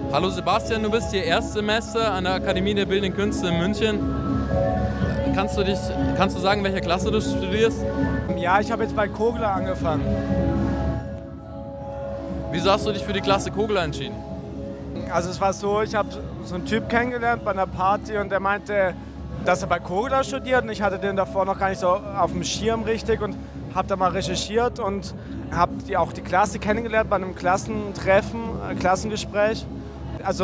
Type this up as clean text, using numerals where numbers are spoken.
Hallo Sebastian, du bist hier Erstsemester an der Akademie der Bildenden Künste in München. Kannst du sagen, welche Klasse du studierst? Ja, ich habe jetzt bei Kogler angefangen. Wieso hast du dich für die Klasse Kogler entschieden? Also es war so, ich habe so einen Typ kennengelernt bei einer Party und der meinte, dass er bei Kogler studiert und ich hatte den davor noch gar nicht so auf dem Schirm richtig und habe da mal recherchiert und habe auch die Klasse kennengelernt bei einem Klassentreffen, Klassengespräch. Also